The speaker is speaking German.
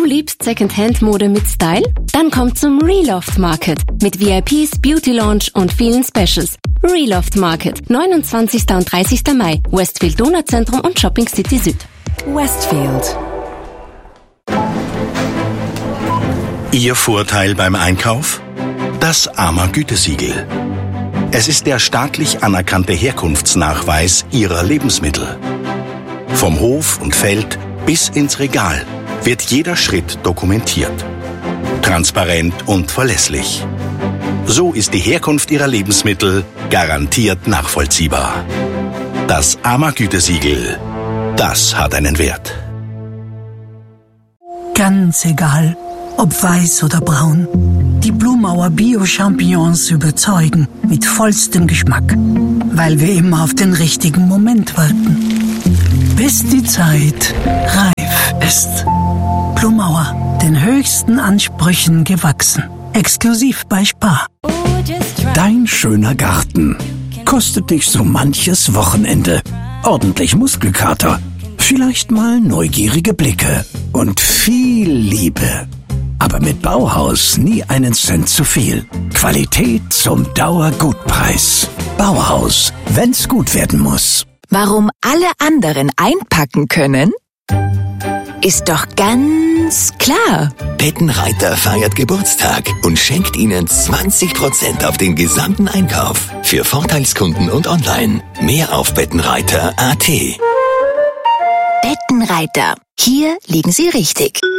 liebst Secondhand-Mode mit Style? Dann komm zum Reloft Market mit VIPs, Beauty Launch und vielen Specials. Reloft Market, 29. und 30. Mai, Westfield Donauzentrum und Shopping City Süd. Westfield. Ihr Vorteil beim Einkauf? Das AMA-Gütesiegel. Es ist der staatlich anerkannte Herkunftsnachweis Ihrer Lebensmittel. Vom Hof und Feld bis ins Regal wird jeder Schritt dokumentiert. Transparent und verlässlich. So ist die Herkunft Ihrer Lebensmittel garantiert nachvollziehbar. Das AMA-Gütesiegel, das hat einen Wert. Ganz egal, ob weiß oder braun. Die Blumauer Bio-Champignons überzeugen mit vollstem Geschmack, weil wir immer auf den richtigen Moment warten. Bis die Zeit reif ist. Blumauer, den höchsten Ansprüchen gewachsen. Exklusiv bei Spar. Dein schöner Garten kostet dich so manches Wochenende. Ordentlich Muskelkater, vielleicht mal neugierige Blicke und viel Liebe. Aber mit Bauhaus nie einen Cent zu viel. Qualität zum Dauergutpreis. Bauhaus, wenn's gut werden muss. Warum alle anderen einpacken können? Ist doch ganz klar. Bettenreiter feiert Geburtstag und schenkt Ihnen 20% auf den gesamten Einkauf. Für Vorteilskunden und online. Mehr auf bettenreiter.at. Bettenreiter. Hier liegen Sie richtig.